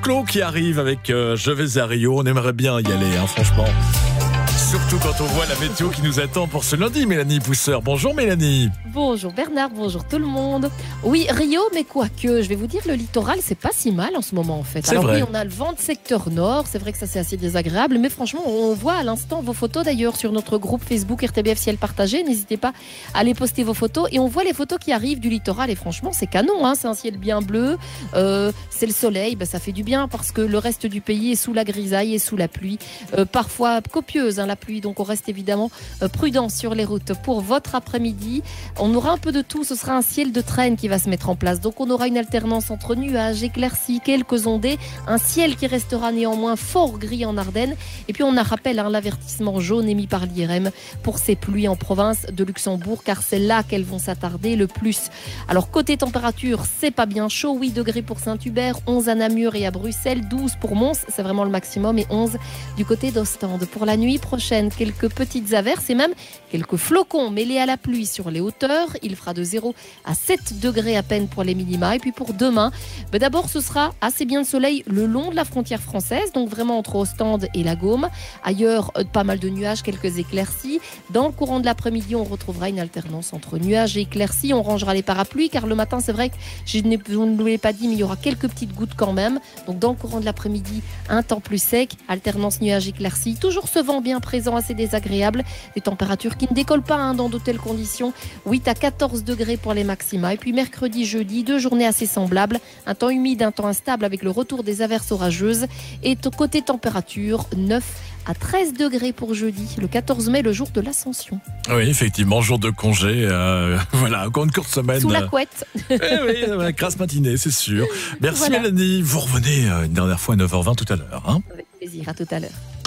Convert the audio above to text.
Claude qui arrive avec Je vais à Rio. On aimerait bien y aller, franchement. Surtout quand on voit la météo qui nous attend pour ce lundi, Mélanie Pousseur. Bonjour Mélanie. Bonjour Bernard, bonjour tout le monde. Oui, Rio, mais quoique, je vais vous dire, le littoral, c'est pas si mal en ce moment en fait. Alors vrai. oui, on a le vent de secteur nord, c'est vrai que ça c'est assez désagréable, mais franchement, on voit à l'instant vos photos d'ailleurs sur notre groupe Facebook RTBF Ciel Partagé. N'hésitez pas à aller poster vos photos et on voit les photos qui arrivent du littoral et franchement, c'est canon, c'est un ciel bien bleu, c'est le soleil, ça fait du bien parce que le reste du pays est sous la grisaille et sous la pluie, parfois copieuse la pluie, donc on reste évidemment prudent sur les routes. Pour votre après-midi, on aura un peu de tout, ce sera un ciel de traîne qui va se mettre en place, donc on aura une alternance entre nuages, éclaircies, quelques ondées, un ciel qui restera néanmoins fort gris en Ardennes, et puis on a rappel l'avertissement jaune émis par l'IRM pour ces pluies en province de Luxembourg, car c'est là qu'elles vont s'attarder le plus. Alors côté température, c'est pas bien chaud, 8 degrés pour Saint-Hubert, 11 à Namur et à Bruxelles, 12 pour Mons, c'est vraiment le maximum, et 11 du côté d'Ostende. Pour la nuit prochaine, quelques petites averses et même quelques flocons mêlés à la pluie sur les hauteurs. Il fera de 0 à 7 degrés à peine pour les minima. Et puis pour demain, d'abord ce sera assez bien de soleil le long de la frontière française, donc vraiment entre Ostende et la Gaume. Ailleurs, pas mal de nuages, quelques éclaircies. Dans le courant de l'après-midi, on retrouvera une alternance entre nuages et éclaircies. On rangera les parapluies car le matin, c'est vrai que je ne vous l'ai pas dit, mais il y aura quelques petites gouttes quand même. Donc dans le courant de l'après-midi, un temps plus sec, alternance nuages éclaircies. Toujours ce vent bien présent, assez désagréable. Des températures qui ne décollent pas dans de telles conditions. 8 à 14 degrés pour les maxima. Et puis mercredi, jeudi, 2 journées assez semblables. Un temps humide, un temps instable avec le retour des averses orageuses. Et côté température, 9 à 13 degrés pour jeudi, le 14 mai, le jour de l'Ascension. Oui, effectivement, jour de congé. Voilà, encore une courte semaine. Sous la couette. Oui, grasse matinée, c'est sûr. Merci voilà. Mélanie. Vous revenez une dernière fois à 9h20 tout à l'heure. Avec plaisir, à tout à l'heure.